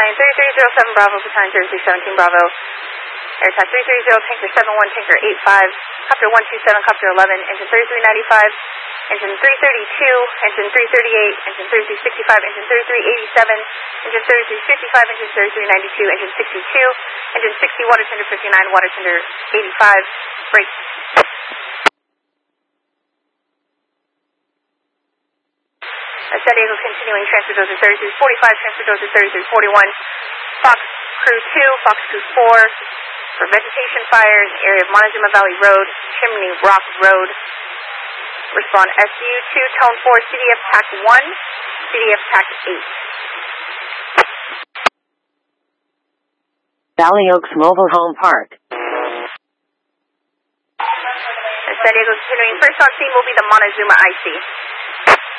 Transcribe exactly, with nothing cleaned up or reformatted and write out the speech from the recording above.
Battalion three three zero seven Bravo, Battalion three three seventeen Bravo, Airtac three three zero, Tanker seven one, Tanker eight five, Copter one two seven, Copter eleven, Engine thirty-three ninety-five, Engine three thirty-two, Engine three thirty-eight, Engine thirty-three sixty-five, Engine thirty-three eighty-seven, Engine thirty-three fifty-five, Engine thirty-three ninety-two, Engine sixty-two, Engine sixty, Water Tender fifty-nine, Water Tender eighty-five, brake. San Diego continuing, transfer dozer thirty-three forty-five, transfer dozer thirty-three forty-one, Fox Crew two, Fox Crew four, for vegetation fires, area of Montezuma Valley Road, Chimney Rock Road. Respond S U two, Tone four, C D F T A C one, C D F T A C eight. Valley Oaks Mobile Home Park. San Diego continuing, first on scene will be the Montezuma I C.